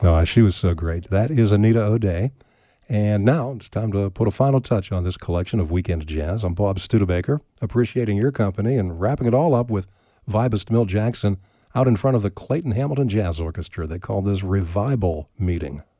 She was so great. That is Anita O'Day. And now it's time to put a final touch on this collection of Weekend Jazz. I'm Bob Studebaker, appreciating your company and wrapping it all up with vibist Milt Jackson out in front of the Clayton Hamilton Jazz Orchestra. They call this Revival Meeting.